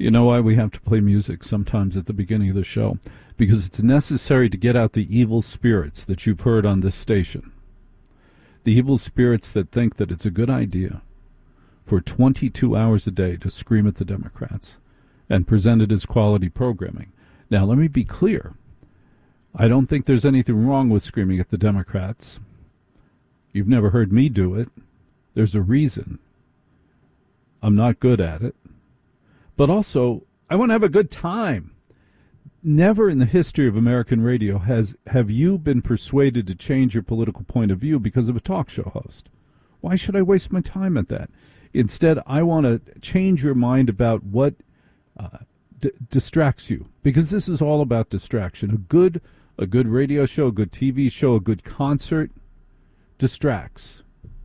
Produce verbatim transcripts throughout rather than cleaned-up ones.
You know why we have to play music sometimes at the beginning of the show? Because it's necessary to get out the evil spirits that you've heard on this station. The evil spirits that think that it's a good idea for twenty-two hours a day to scream at the Democrats and present it as quality programming. Now, let me be clear. I don't think there's anything wrong with screaming at the Democrats. You've never heard me do it. There's a reason. I'm not good at it. But also, I want to have a good time. Never in the history of American radio has have you been persuaded to change your political point of view because of a talk show host. Why should I waste my time at that? Instead, I want to change your mind about what uh, d- distracts you, because this is all about distraction. A good, a good radio show, a good T V show, a good concert distracts.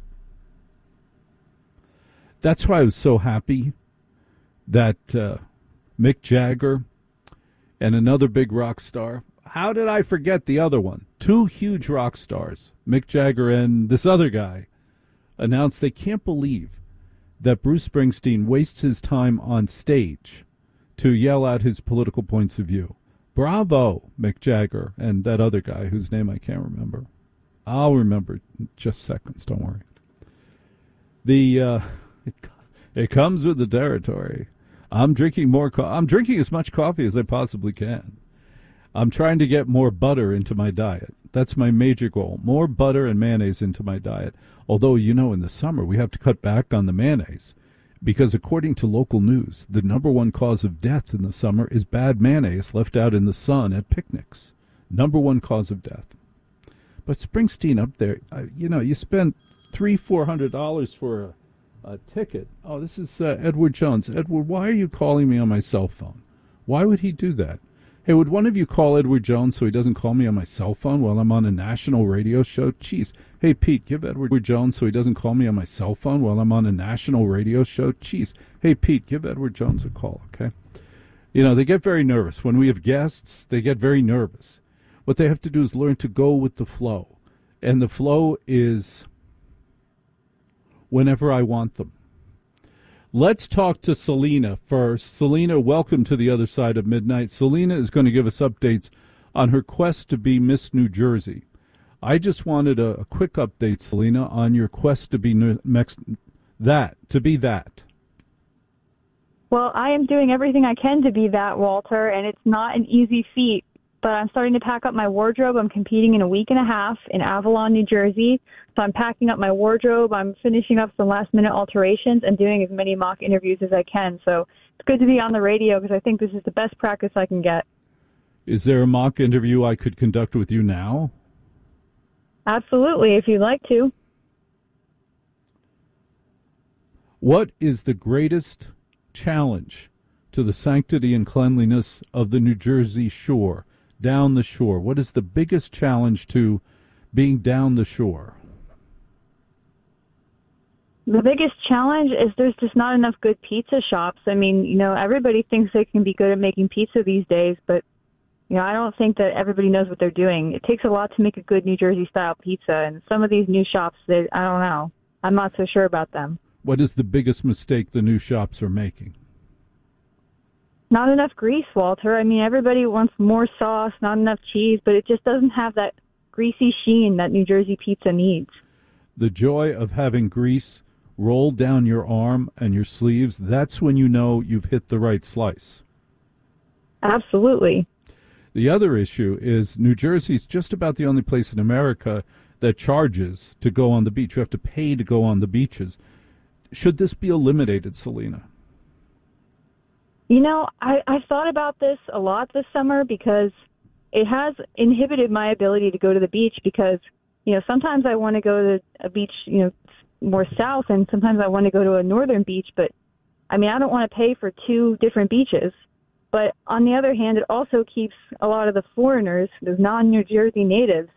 That's why I was so happy that uh, Mick Jagger and another big rock star, how did I forget the other one? Two huge rock stars, Mick Jagger and this other guy, announced they can't believe that Bruce Springsteen wastes his time on stage to yell out his political points of view. Bravo, Mick Jagger and that other guy whose name I can't remember. I'll remember in just seconds, don't worry. The uh, it, it comes with the territory. I'm drinking more. Co- I'm drinking as much coffee as I possibly can. I'm trying to get more butter into my diet. That's my major goal. More butter and mayonnaise into my diet. Although, you know, in the summer we have to cut back on the mayonnaise because according to local news, the number one cause of death in the summer is bad mayonnaise left out in the sun at picnics. Number one cause of death. But Springsteen up there, uh, you know, you spend three, four hundred dollars for a A ticket. Oh, this is uh, Edward Jones. Edward, why are you calling me on my cell phone? Why would he do that? Hey, would one of you call Edward Jones so he doesn't call me on my cell phone while I'm on a national radio show? Jeez. Hey, Pete, give Edward Jones so he doesn't call me on my cell phone while I'm on a national radio show? Jeez. Hey, Pete, give Edward Jones a call, okay? You know, they get very nervous. When we have guests, they get very nervous. What they have to do is learn to go with the flow. And the flow is whenever I want them. Let's talk to Selena first. Selena, welcome to the other side of midnight. Selena is going to give us updates on her quest to be Miss New Jersey. I just wanted a, a quick update, Selena, on your quest to be ne- mex- that, to be that. Well, I am doing everything I can to be that, Walter, and it's not an easy feat. But I'm starting to pack up my wardrobe. I'm competing in a week and a half in Avalon, New Jersey. So I'm packing up my wardrobe. I'm finishing up some last-minute alterations and doing as many mock interviews as I can. So it's good to be on the radio because I think this is the best practice I can get. Is there a mock interview I could conduct with you now? Absolutely, if you'd like to. What is the greatest challenge to the sanctity and cleanliness of the New Jersey shore? Down the shore. What is the biggest challenge to being down the shore? The biggest challenge is there's just not enough good pizza shops. I mean, you know, everybody thinks they can be good at making pizza these days, but, you know, I don't think that everybody knows what they're doing. It takes a lot to make a good New Jersey-style pizza, and some of these new shops, they, I don't know. I'm not so sure about them. What is the biggest mistake the new shops are making? Not enough grease, Walter. I mean, everybody wants more sauce, not enough cheese, but it just doesn't have that greasy sheen that New Jersey pizza needs. The joy of having grease roll down your arm and your sleeves, that's when you know you've hit the right slice. Absolutely. The other issue is New Jersey's just about the only place in America that charges to go on the beach. You have to pay to go on the beaches. Should this be eliminated, Selena? You know, I, I thought about this a lot this summer because it has inhibited my ability to go to the beach because, you know, sometimes I want to go to a beach, you know, more south, and sometimes I want to go to a northern beach. But, I mean, I don't want to pay for two different beaches. But on the other hand, it also keeps a lot of the foreigners, those non-New Jersey natives,